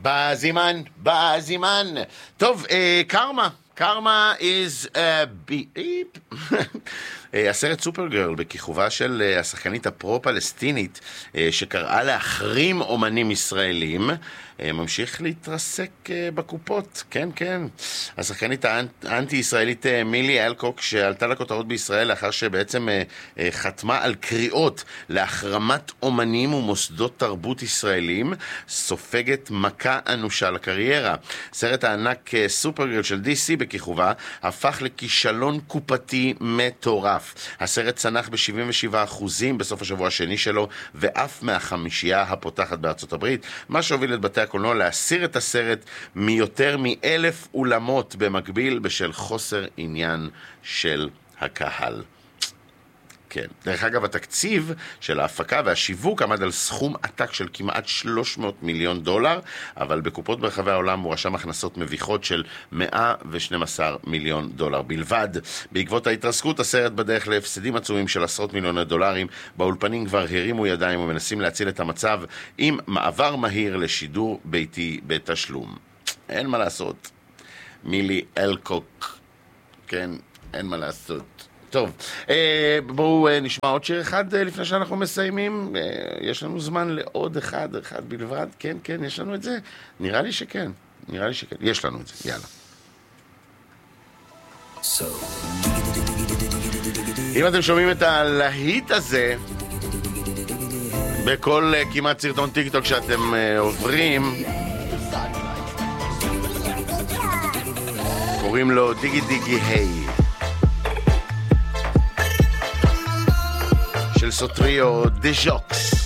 בזימן. טוב, קרמה is a beep. הסרט סופרגרל בכיכובה של השחקנית הפרו-פלסטינית שקראה להחרים אומנים ישראלים ממשיך להתרסק בקופות. כן. השחקנית האנטי-ישראלית מילי אלקוק שעלתה לכותרות בישראל לאחר שבעצם חתמה על קריאות להחרמת אומנים ומוסדות תרבות ישראלים סופגת מכה אנושה לקריירה. סרט הענק סופרגרל של DC בכיכובה הפך לכישלון קופתי מטורף. הסרט צנח ב-77% בסוף השבוע השני שלו ואף מהחמישייה הפותחת בארצות הברית, מה שהוביל את בתי הקולנוע להסיר את הסרט מיותר מ1,000 אולמות במקביל בשל חוסר עניין של הקהל. כן. דרך אגב, התקציב של ההפקה והשיווק עמד על סכום עתק של כמעט $300 מיליון, אבל בקופות ברחבי העולם הוא רשם הכנסות מביכות של $112 מיליון בלבד. בעקבות ההתרסקות, הסרט בדרך להפסדים עצומים של עשרות מיליוני דולרים. באולפנים כבר הרימו ידיים ומנסים להציל את המצב עם מעבר מהיר לשידור ביתי בתשלום. אין מה לעשות. מילי אלקוק. כן, אין מה לעשות. טוב, בואו נשמע עוד שיר אחד לפני שאנחנו מסיימים. יש לנו זמן לעוד אחד בלבד. כן, יש לנו את זה. נראה לי שכן. יש לנו את זה, יאללה. אם אתם שומעים את הלהיט הזה בכל כמעט סרטון טיק טוק שאתם עוברים, קוראים לו דיגי דיגי היי של סוטריו דה ז'וקס.